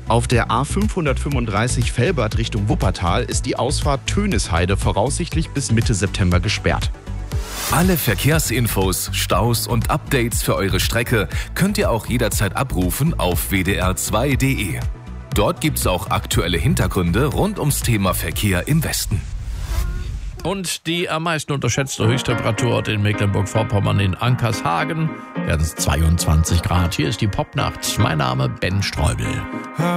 Auf der A535 Velbert Richtung Wuppertal ist die Ausfahrt Tönisheide voraussichtlich bis Mitte September gesperrt. Alle Verkehrsinfos, Staus und Updates für eure Strecke könnt ihr auch jederzeit abrufen auf wdr2.de. Dort gibt's auch aktuelle Hintergründe rund ums Thema Verkehr im Westen. Und die am meisten unterschätzte Höchsttemperatur in Mecklenburg-Vorpommern in Ankershagen werden es 22 Grad. Hier ist die Popnacht. Mein Name Ben Streubel.